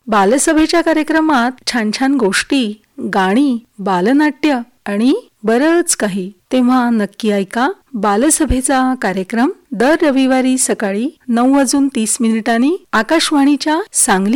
बालसभेच्या कार्यक्रमात छान छान गोष्टी, गाणी, बालनाट्य आणि बरंच काही. तेव्हा नक्की ऐका बालसभेचा कार्यक्रम दर रविवारी सकाळी 9:30 आकाशवाणीच्या सांगली